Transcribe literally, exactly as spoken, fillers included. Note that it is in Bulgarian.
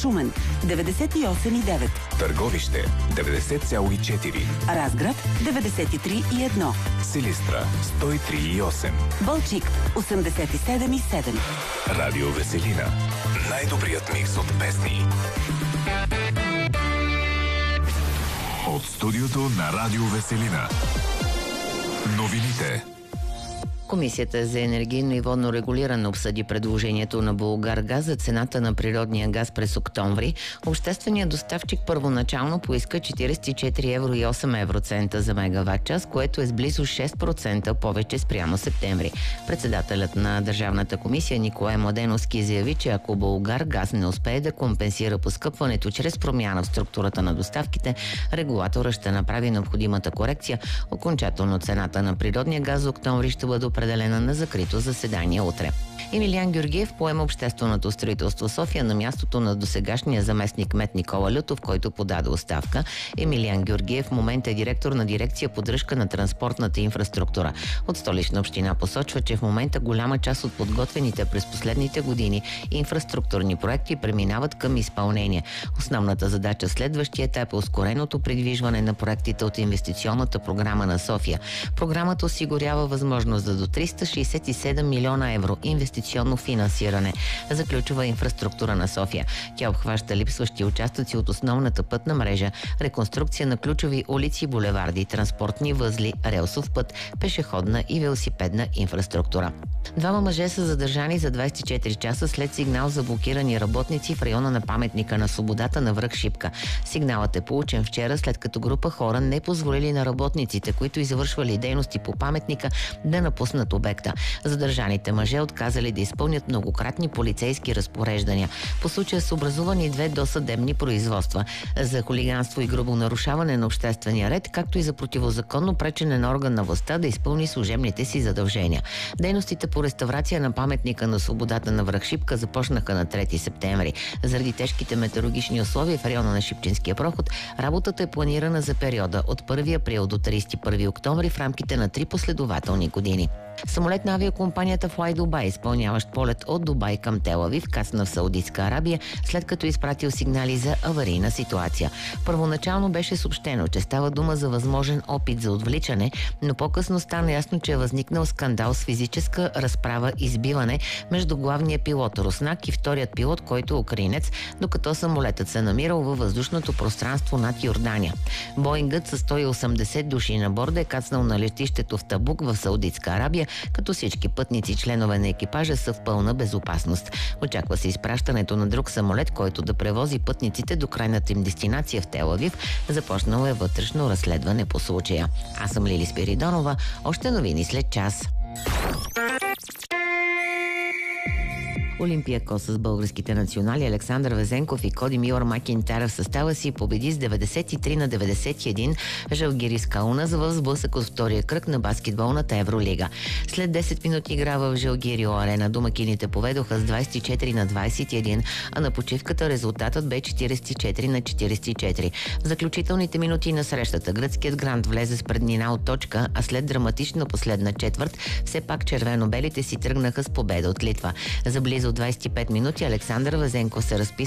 Шумен деветдесет и осем и девет, Търговище деветдесет цяло и четири, Разград деветдесет и три и едно, Силистра сто и три и осем, Балчик осемдесет и седем и седем. Радио Веселина. Най-добрият микс от песни. От студиото на Радио Веселина. Новините. Комисията за енергийно и водно регулиране обсъди предложението на Булгаргаз за цената на природния газ през октомври. Общественият доставчик първоначално поиска четиридесет и четири евро и осем евроцента за мегаватт час, което е с близо шест процента повече спрямо септември. Председателят на Държавната комисия Николай Младеновски заяви, че ако Булгаргаз не успее да компенсира поскъпването чрез промяна в структурата на доставките, регулатора ще направи необходимата корекция. Окончателно цената на природния газ за октомври ще бъде определена на закрито заседание утре. Емилиян Георгиев поема общественото строителство София на мястото на досегашния заместник кмет Никола Лютов, който подаде оставка. Емилиян Георгиев в момента е директор на дирекция поддръжка на транспортната инфраструктура. От Столична община посочва, че в момента голяма част от подготвените през последните години инфраструктурни проекти преминават към изпълнение. Основната задача в следващия етап е ускореното придвижване на проектите от инвестиционната програма на София. Програмата осигурява възможност за до триста шейсет и седем милиона евро инвестиционно финансиране за ключова инфраструктура на София. Тя обхваща липсващи участъци от основната пътна мрежа, реконструкция на ключови улици и булеварди, транспортни възли, релсов път, пешеходна и велосипедна инфраструктура. Двама мъже са задържани за двадесет и четири часа след сигнал за блокирани работници в района на паметника на свободата на връх Шипка. Сигналът е получен вчера, след като група хора не позволили на работниците, които извършвали дейности по паметника, да напуснат обекта. Задържаните мъже отказали да изпълнят многократни полицейски разпореждания. По случая са образувани две досъдебни производства за хулиганство и грубо нарушаване на обществения ред, както и за противозаконно пречене на орган на властта да изпълни служебните си задължения. Дейностите по реставрация на паметника на свободата на връх Шипка започнаха на трети септември. Заради тежките метеорологични условия в района на Шипченския проход, работата е планирана за периода от първи април до тридесет и първи октомври в рамките на три последователни години. Самолет на авиакомпанията Fly Dubai, изпълняващ полет от Дубай към Тел Авив, кацна в Саудитска Арабия, след като изпратил сигнали за аварийна ситуация. Първоначално беше съобщено, че става дума за възможен опит за отвличане, но по-късно стана ясно, че е възникнал скандал с физическа разправа и избиване между главния пилот Руснак и вторият пилот, който е украинец, докато самолетът се намирал във въздушното пространство над Йордания. Боингът със сто и осемдесет души на борда е кацнал на летището в Табук в Саудитска Арабия, като всички пътници и членове на екипажа са в пълна безопасност. Очаква се изпращането на друг самолет, който да превози пътниците до крайната им дестинация в Тел Авив. Започнало е вътрешно разследване по случая. Аз съм Лили Спиридонова. Още новини след час. Олимпиакос с българските национали Александър Везенков и Коди Милър Макинтайр в състава си победи с деветдесет и три на деветдесет и един Жалгирис Каунас в сблъсък от втория кръг на баскетболната Евролига. След десет минути игра в Жалгирио арена домакините поведоха с двадесет и четири на двадесет и един, а на почивката резултатът бе четиридесет и четири на четиридесет и четири. В заключителните минути на срещата гръцкият грант влезе с преднина от точка, а след драматична последна четвърт все пак червено-белите си тръгнаха с победа от Литва. За близо двадесет и пет минути Александър Везенков се разписа